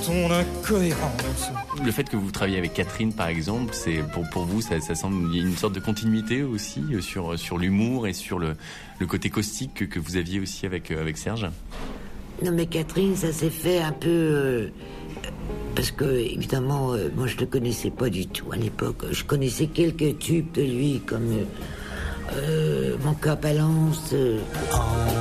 ton incohérence. Le fait que vous travaillez avec Catherine, par exemple, c'est pour vous, ça semble il y a une sorte de continuité aussi sur l'humour et sur le côté caustique que vous aviez aussi avec Serge. Non, mais Catherine, ça s'est fait un peu... parce que, évidemment, moi, je ne le connaissais pas du tout à l'époque. Je connaissais quelques tubes de lui, comme Mon cœur balance...